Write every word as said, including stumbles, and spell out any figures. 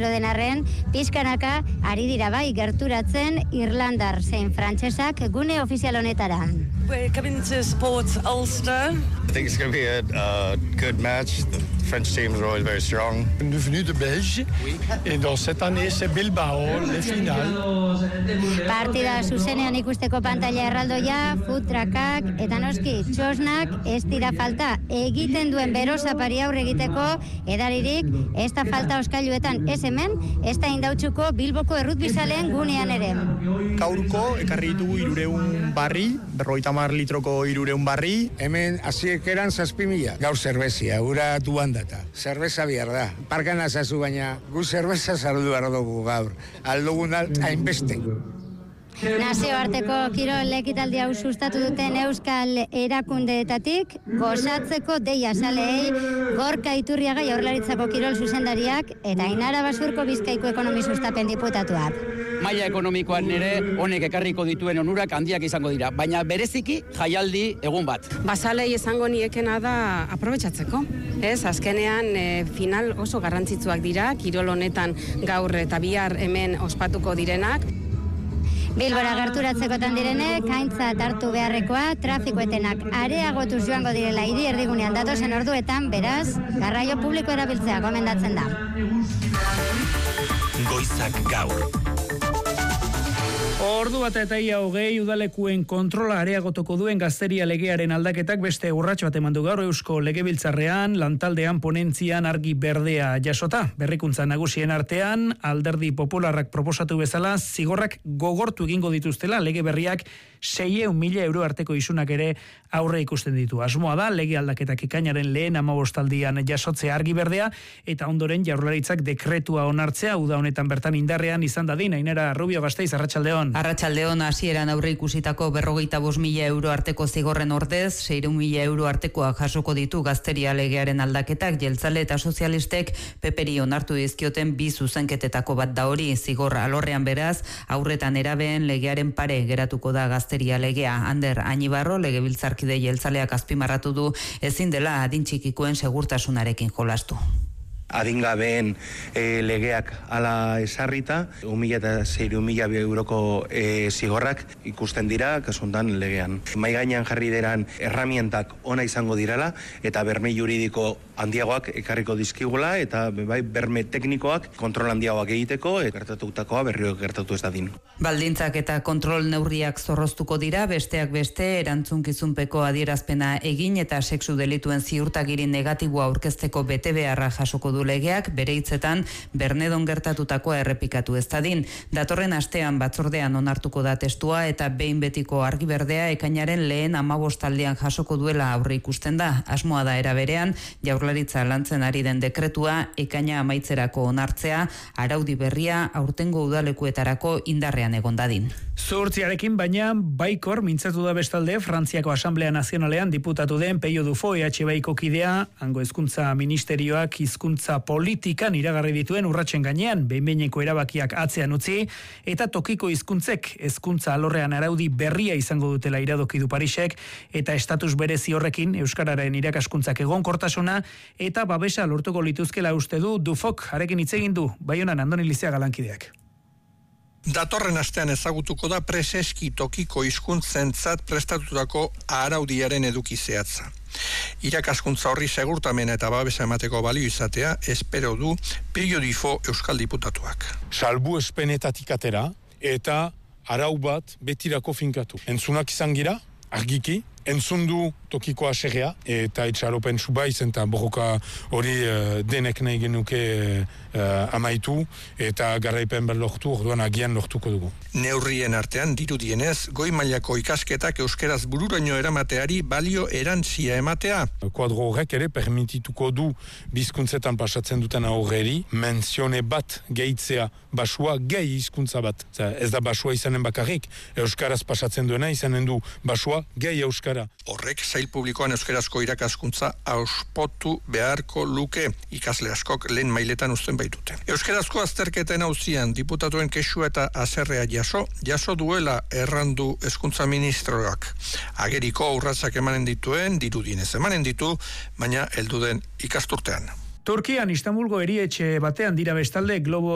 ofizialo den arren, pizkanaka ari dira bai gerturatzen irlandar zein frantsesak gune ofizial honetara. We're coming to support Ulster. I think it's going to be a uh, good match. The French teams are always very strong. Nous venus de Belge et dans cette année c'est Bilbao, les finales. Partida zuzenean ikusteko pantalla erraldoia, food truckak eta noski txosnak ez dira falta egiten duen berosapari aurre egiteko edaririk ez da falta oskailuetan ez hemen, ez da indautxuko Bilboko errutbizaleen gunean ere. Gaurko ekarri ditugu hirureun barri, berrogeita hamar litroko hirureun barri. Hemen hasiek eran zazpi mila. Gaur zerbezia, ura duan data. Zerbeza bihar da. Parkan azazu baina, gu zerbeza zardu behar dugu gaur. Aldugun hainbeste. Nazioarteko kirol ekitaldi hau sustatu duten euskal erakundeetatik, gozatzeko deia saleei, Gorka Iturriaga Jaurlaritzako kirol zuzendariak eta Ainara Basurko Bizkaiko ekonomi sustapen diputatuak. Maila ekonomikoan ere honek ekarriko dituen onurak handiak izango dira, baina bereziki jaialdi egun bat. Basalei esango niekena da aprobetxatzeko. Ez, azkenean e, final oso garrantzitsuak dira, kirol honetan gaur eta bihar hemen ospatuko direnak. Bilbora gerturatzekotan direnek, aintzat hartu beharrekoa, trafikoetenak areagotuz joango direla hiri erdigunean datozen orduetan, beraz, garraio publiko erabiltzea gomendatzen da. Goizak gaur. Ordu bat eta ia hogei udalekuen kontrola areagotoko duen gazteria legearen aldaketak beste urratxo bat eman du gaur Eusko Legebiltzarrean, lantaldean ponentzian argi berdea jasota. Berrikuntza nagusien artean, Alderdi Popularrak proposatu bezala, zigorrak gogortu egingo dituztela lege berriak seiehun mila euro arteko isunak ere aurre ikusten ditu. Asmoa da, lege aldaketak ekainaren lehen hamabostaldian jasotzea argi berdea, eta ondoren Jaurlaritzak dekretua onartzea, uda honetan bertan indarrean izan dadin. Ainara Rubio, Gasteiz, arratsaldeon. Arratsaldeon, hasieran aurre ikusitako berrogeita bost mila euro arteko zigorren ordez, seiehun mila euro artekoak jasoko ditu gazteria legearen aldaketak. Jeltzale eta sozialistek peperi onartu dizkioten bi zuzenketetako bat da hori. Zigor alorrean beraz, aurretan erabeen legearen pare geratuko da gazteria legea. Ander Añibarro, legebiltzarkide jeltzaleak azpimarratu du, ezin dela adin txikikoen segurtasunarekin jolastu. Adingabeen e, legeak ala esarrita, un mila eta seiehun mila euroko e, zigorrak ikusten dira, kasuntan legean. Mai gainean jarri deran erramientak ona izango dirala, eta berme juridiko handiagoak ekarriko dizkigula, eta bai, berme teknikoak kontrol handiagoak egiteko, e, gertatutakoa berrio gertatu ez dadin. Baldintzak eta kontrol neurriak zorroztuko dira, besteak beste erantzunkizunpeko adierazpena egin eta sexu delituen ziurtagiri negatiboa aurkezteko bete beharra jasoko du legeak, bere hitzetan Bernedon gertatutakoa errepikatu ez dadin. Datorren astean batzordean onartuko da testua eta behin betiko argi berdea ekainaren lehen hamabostaldian jasoko duela aurre ikusten da. Asmoa da era berean, Jaurlaritza lantzen ari den dekretua ekaina amaitzerako onartzea, araudi berria aurtengo udalekuetarako indarrean egon dadin. Zuhurtziarekin baina baikor mintzatu da bestalde Frantziako Asamblea Nazionalean diputatu den Peio Dufo E H Baiko kidea, hango hezkuntza ministerioak hizkuntza politikan iragarri dituen urratsen gainean behin-behineko erabakiak atzean utzi eta tokiko hizkuntzek hezkuntza alorrean araudi berria izango dutela iradoki du Parisek eta estatus berezi horrekin euskararen irakaskuntzak egonkortasuna eta babesa lortuko lituzkela uste du Dufok. Harekin hitz egin du Baionan Andoni Lizeaga lankideak. Datorren astean ezagutuko da preseski tokiko hizkuntzentzat prestatutako araudiaren eduki zehatza. Irakaskuntza horri segurtamena eta babesa emateko balio izatea espero du Peio Dufo euskal diputatuak. Salbu espenetatik atera eta arau bat betirako finkatu. Entzunak izan gira, argiki, entzundu tokiko asegea eta itxaropen subaiz eta borroka hori uh, denek nahi genuke uh, amaitu eta garaipen bat lortu, orduan agian lortuko dugu. Neurrien artean dirudienez, goi mailako ikasketak euskeraz bururaino eramateari balio erantzia ematea. Kuadro horrek ere permitituko du bizkuntzetan pasatzen duten aurreri, menzione bat gehitzea basua gehi hizkuntza bat. Ez da basua izanen bakarrik, euskaraz pasatzen duena izanen du basua gehi euskara. Horrek sail publikoan euskerazko irakaskuntza auspotu beharko luke, ikasle askok lehen mailetan uzten baitute. Euskerazko azterketen auzian diputatuen kexua eta haserrea jaso, jaso duela errandu hezkuntza ministroak. Ageriko urratsak emanen dituen, dirudienez emanen ditu, baina heldu den ikasturtean. Turkian Istanbulgo erietxe batean dira bestalde Globo